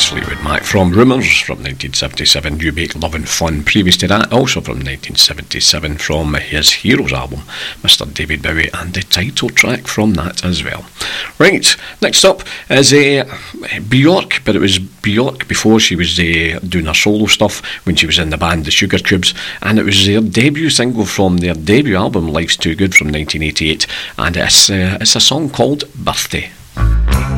Fleetwood Mac from Rumours from 1977, You Make Lovin' Fun. Previous to that, also from 1977, from his Heroes album, Mr. David Bowie, and the title track from that as well. Right, next up is Bjork, but it was Bjork before she was doing her solo stuff when she was in the band The Sugar Cubes, and it was their debut single from their debut album Life's Too Good from 1988, and it's a song called Birthday.